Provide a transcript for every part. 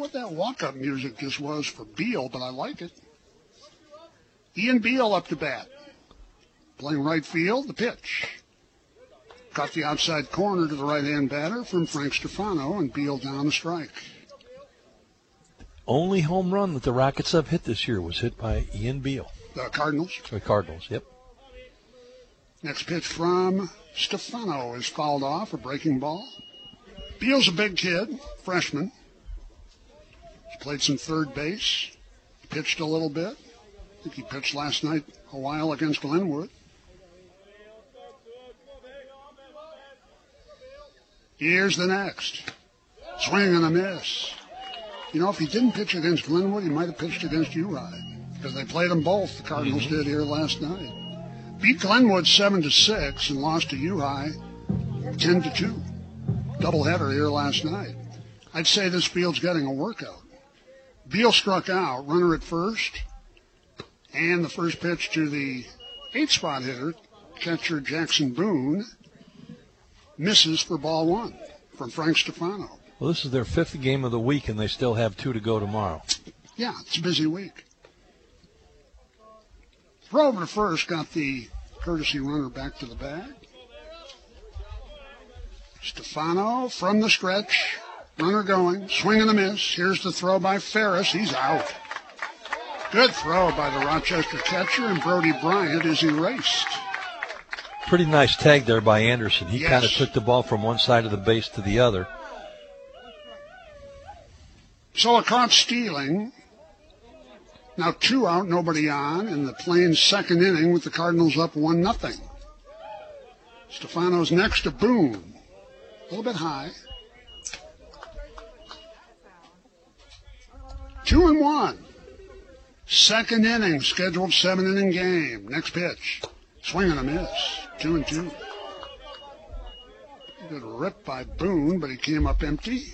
what that walk-up music just was for Beal, but I like it. Ian Beal up to bat. Playing right field, the pitch. Cut the outside corner to the right-hand batter from Frank Stefano, and Beal down the strike. Only home run that the Rockets have hit this year was hit by Ian Beal. The Cardinals? The Cardinals, yep. Next pitch from Stefano is fouled off, a breaking ball. Beal's a big kid, freshman. He's played some third base, pitched a little bit. I think he pitched last night a while against Glenwood. Here's the next. Swing and a miss. You know, if he didn't pitch against Glenwood, he might have pitched against Uri, because they played them both. The Cardinals did here last night. Beat Glenwood 7-6 and lost to Uri 10-2. Doubleheader here last night. I'd say this field's getting a workout. Beal struck out, runner at first, and the first pitch to the 8-spot hitter, catcher Jackson Boone, misses for ball one from Frank Stefano. Well, this is their 5th game of the week, and they still have 2 to go tomorrow. Yeah, it's a busy week. Throw over to first, got the courtesy runner back to the bag. Stefano from the stretch, runner going, swing and a miss. Here's the throw by Ferris. He's out. Good throw by the Rochester catcher, and Brody Bryant is erased. Pretty nice tag there by Anderson. He Yes. kind of took the ball from one side of the base to the other. So a caught stealing. Now 2 out, nobody on, in the Plains second inning with the Cardinals up 1-0. Stefano's next to Boone. A little bit high. 2-1. Second inning, scheduled 7-inning game. Next pitch. Swing and a miss. 2-2. Good rip by Boone, but he came up empty.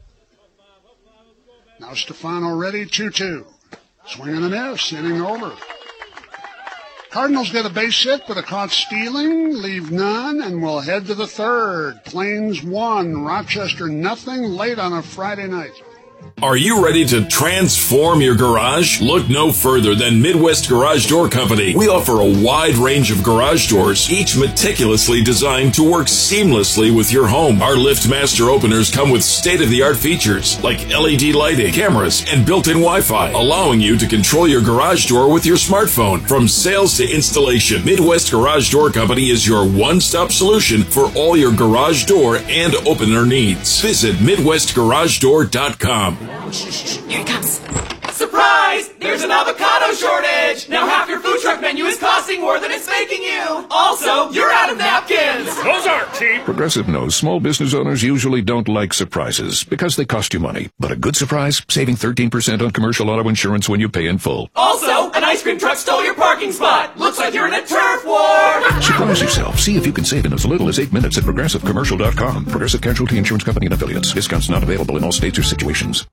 Now Stefano ready, 2-2. Swing and a miss, inning over. Cardinals get a base hit, but a caught stealing, leave none, and we'll head to the third. Plains 1, Rochester nothing, late on a Friday night. Are you ready to transform your garage? Look no further than Midwest Garage Door Company. We offer a wide range of garage doors, each meticulously designed to work seamlessly with your home. Our LiftMaster openers come with state-of-the-art features like LED lighting, cameras, and built-in Wi-Fi, allowing you to control your garage door with your smartphone. From sales to installation, Midwest Garage Door Company is your one-stop solution for all your garage door and opener needs. Visit MidwestGarageDoor.com. Here it comes. Surprise! There's an avocado shortage! Now half your food truck menu is costing more than it's making you! Also, you're out of napkins! Those aren't cheap! Progressive knows small business owners usually don't like surprises because they cost you money. But a good surprise, saving 13% on commercial auto insurance when you pay in full. Also, an ice cream truck stole your parking spot! Looks like you're in a turf war! Surprise yourself. See if you can save in as little as 8 minutes at ProgressiveCommercial.com. Progressive Casualty Insurance Company and Affiliates. Discounts not available in all states or situations.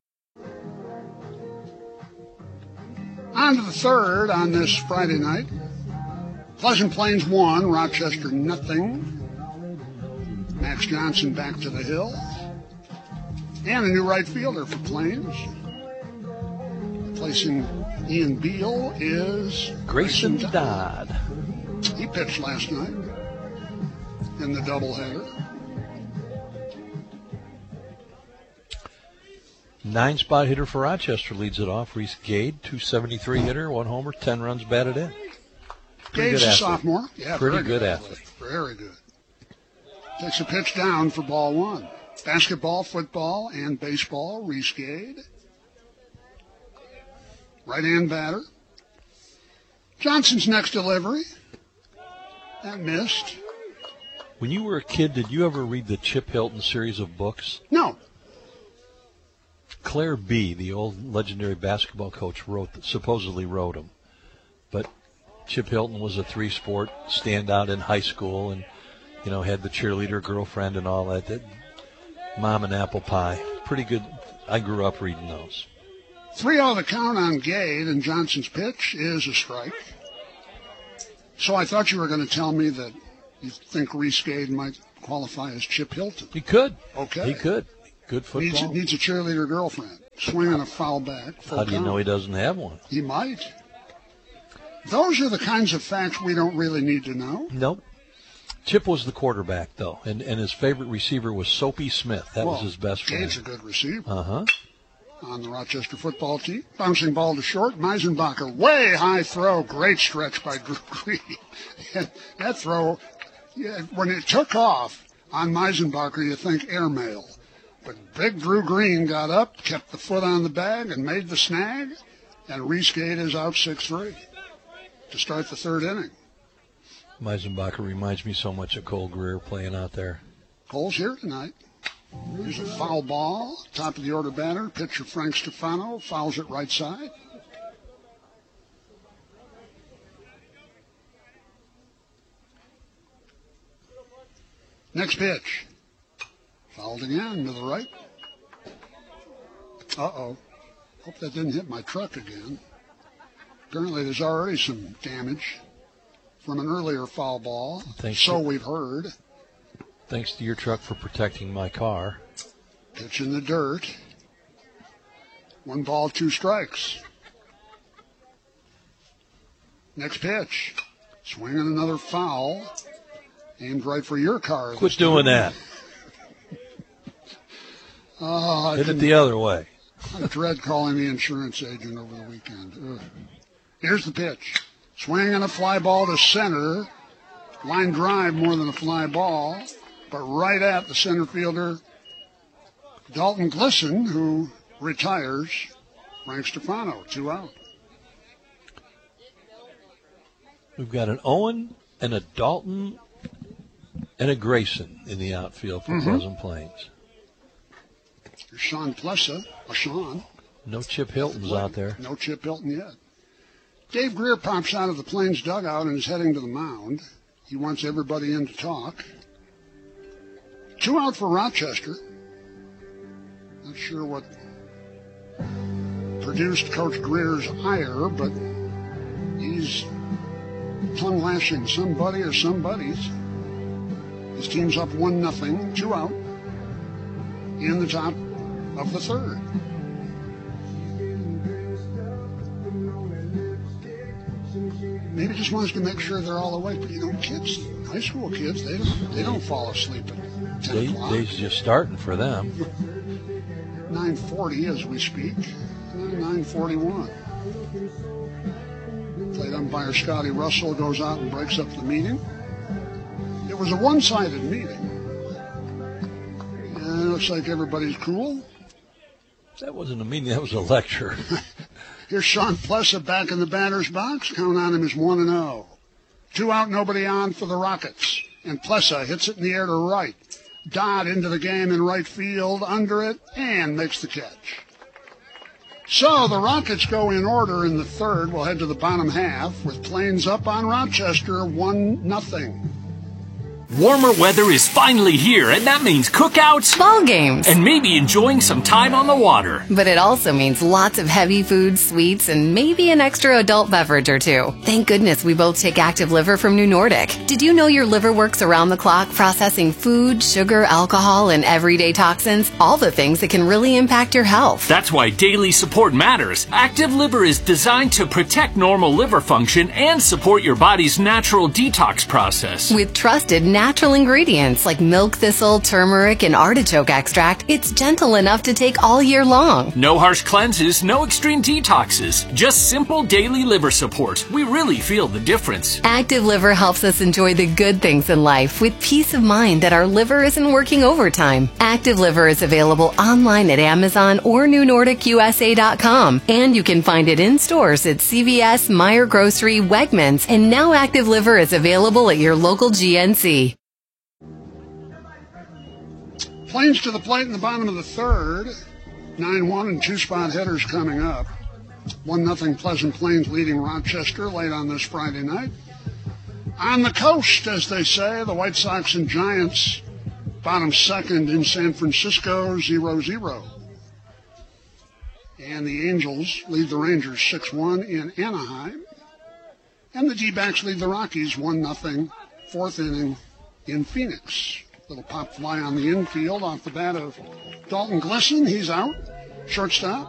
On to the third on this Friday night. Pleasant Plains 1, Rochester nothing. Max Johnson back to the hill. And a new right fielder for Plains. Replacing Ian Beal is Grayson Dodd. He pitched last night in the doubleheader. 9-spot hitter for Rochester leads it off. Reese Gade, 273 hitter, 1 homer, 10 runs batted in. Gade's a sophomore. Yeah, pretty good athlete. Very good. Takes a pitch down for ball one. Basketball, football, and baseball, Reese Gade. Right-hand batter. Johnson's next delivery. That missed. When you were a kid, did you ever read the Chip Hilton series of books? No. Claire B., the old legendary basketball coach, supposedly wrote them. But Chip Hilton was a 3-sport standout in high school and, had the cheerleader girlfriend and all that. Mom and apple pie. Pretty good. I grew up reading those. 3-0 the count on Gade, and Johnson's pitch is a strike. So I thought you were going to tell me that you think Reese Gade might qualify as Chip Hilton. He could. Okay. He could. Good football. Needs a cheerleader girlfriend. swinging a foul back. How do you know he doesn't have one? He might. Those are the kinds of facts we don't really need to know. Nope. Chip was the quarterback, though, and his favorite receiver was Soapy Smith. That was his best friend. Gabe's a good receiver. Uh-huh. On the Rochester football team. Bouncing ball to short. Meisenbacher, way high throw. Great stretch by Drew Green. That throw, when it took off on Meisenbacher, you think airmail. But big Drew Green got up, kept the foot on the bag, and made the snag, and Reese Gate is out 6-3 to start the third inning. Meisenbacher reminds me so much of Cole Greer playing out there. Cole's here tonight. Here's a foul ball. Top of the order batter. Pitcher Frank Stefano fouls it right side. Next pitch. Fouled again to the right. Uh-oh. Hope that didn't hit my truck again. Apparently there's already some damage from an earlier foul ball. We've heard. Thanks to your truck for protecting my car. Pitch in the dirt. 1 ball, 2 strikes. Next pitch. Swinging another foul. Aimed right for your car. Quit doing that. Hit it the other way. I dread calling the insurance agent over the weekend. Ugh. Here's the pitch. Swinging a fly ball to center. Line drive more than a fly ball. But right at the center fielder, Dalton Glisson, who retires. Frank Stefano, 2 out. We've got an Owen and a Dalton and a Grayson in the outfield for Pleasant Plains. Here's Sean Plessa. Sean. No Chip Hilton's out there. No Chip Hilton yet. Dave Greer pops out of the Plains dugout and is heading to the mound. He wants everybody in to talk. 2 out for Rochester. Not sure what produced Coach Greer's ire, but he's tongue-lashing somebody or somebody's. His team's up 1-0, 2 out, in the top of the third. Maybe just wants to make sure they're all awake. But kids, high school kids, they don't fall asleep at 10 o'clock. Day's just starting for them. 9:40 as we speak. 9:41. Plate umpire Scotty Russell goes out and breaks up the meeting. It was a one-sided meeting. And it looks like everybody's cool. That wasn't a meeting, that was a lecture. Here's Sean Plessa back in the batter's box. Count on him is 1-0. 2 out, nobody on for the Rockets. And Plessa hits it in the air to right. Dodd into the game in right field, under it, and makes the catch. So the Rockets go in order in the third. We'll head to the bottom half with Plains up on Rochester 1-0. Warmer weather is finally here, and that means cookouts, ball games, and maybe enjoying some time on the water. But it also means lots of heavy foods, sweets, and maybe an extra adult beverage or two. Thank goodness we both take Active Liver from New Nordic. Did you know your liver works around the clock processing food, sugar, alcohol, and everyday toxins? All the things that can really impact your health. That's why daily support matters. Active Liver is designed to protect normal liver function and support your body's natural detox process. With trusted natural ingredients like milk thistle, turmeric, and artichoke extract, it's gentle enough to take all year long. No harsh cleanses, no extreme detoxes, just simple daily liver support. We really feel the difference. Active Liver helps us enjoy the good things in life with peace of mind that our liver isn't working overtime. Active Liver is available online at Amazon or NewNordicUSA.com, and you can find it in stores at CVS, Meijer Grocery, Wegmans, and now Active Liver is available at your local GNC. Plains to the plate in the bottom of the third. 9-1 and 2-spot headers coming up. 1-0 Pleasant Plains leading Rochester late on this Friday night. On the coast, as they say, the White Sox and Giants bottom second in San Francisco, 0-0. And the Angels lead the Rangers 6-1 in Anaheim. And the D-backs lead the Rockies 1-0, fourth inning in Phoenix. Little pop fly on the infield off the bat of Dalton Glisson. He's out. Shortstop